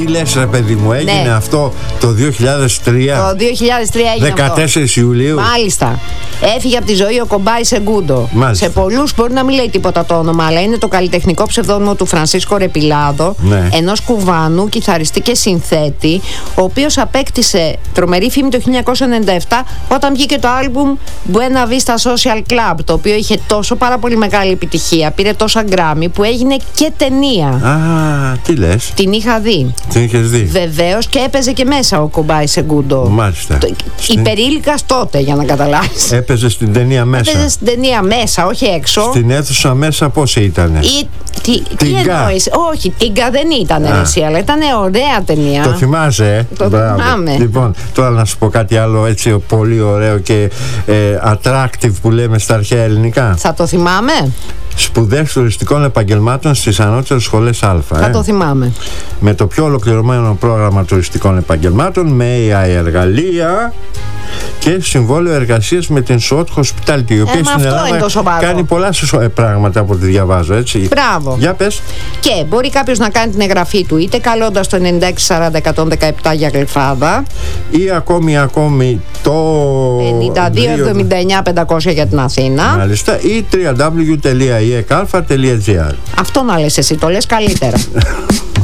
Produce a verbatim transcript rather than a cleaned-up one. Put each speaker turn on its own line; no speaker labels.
Τι λες ρε παιδί μου, έγινε
Ναι.
αυτό το δύο χιλιάδες τρία?
Το δύο χιλιάδες τρία έγινε
δεκατέσσερις
αυτό.
Ιουλίου.
Μάλιστα. Έφυγε από τη ζωή ο Κομπάι Σεγκούντο.
Μάλιστα.
Σε πολλούς μπορεί να μην λέει τίποτα το όνομα, αλλά είναι το καλλιτεχνικό ψευδόνυμο του Φρανσίσκο Ρεπιλάδο,
Ναι.
ενός Κουβάνου κιθαριστή και συνθέτη, ο οποίος απέκτησε τρομερή φήμη το χίλια εννιακόσια ενενήντα επτά όταν βγήκε το άλμπουμ Buena Vista Social Club, το οποίο είχε τόσο πάρα πολύ μεγάλη επιτυχία, πήρε τόσα γκράμι που έγινε και ταινία.
Α, τι λες?
Την είχα δει.
Την είχες δει?
Βεβαίως, και έπαιζε και μέσα ο Κομπάι Σεγκούντο.
Μάλιστα.
Το-
Στην-
Υπερήλικας τότε, για να καταλάβεις.
Έπαιζε στην ταινία μέσα.
Έπαιζε στην ταινία μέσα, όχι έξω.
Στην αίθουσα μέσα πώς ήτανε?
Ή, τι τι
Τίγκα.
εννοείς? Όχι, τίγκα δεν ήταν
Α.
εσύ, αλλά ήταν ωραία ταινία.
Το θυμάσαι, ε?
Το
Μπράβο.
θυμάμαι.
Λοιπόν, τώρα να σου πω κάτι άλλο έτσι πολύ ωραίο και ε, attractive που λέμε στα αρχαία ελληνικά.
Θα το θυμάμαι.
Σπουδές τουριστικών επαγγελμάτων στις ανώτερες σχολές Α.
Θα
ε.
το θυμάμαι.
Με το πιο ολοκληρωμένο πρόγραμμα τουριστικών επαγγελμάτων, με έι άι εργαλεία και συμβόλαιο εργασίας με την Σουότ Hospitality, η οποία
μα
στην
αυτό είναι το
Ελλάδα
σοβαρό.
κάνει πολλά σο- ε, πράγματα από ό,τι διαβάζω, έτσι.
Μπράβο.
Για πες.
Και μπορεί κάποιος να κάνει την εγγραφή του είτε καλώντας το ενενήντα έξι σαράντα εκατόν δεκαεπτά για Γλυφάδα,
Ή ακόμη ακόμη το
ενενήντα δύο εβδομήντα εννιά πεντακόσια για την Αθήνα.
Μάλιστα, ή double-u double-u double-u τελεία ι εκ αλφα τελεία τζι άρ.
Αυτό να λες εσύ, το λες καλύτερα.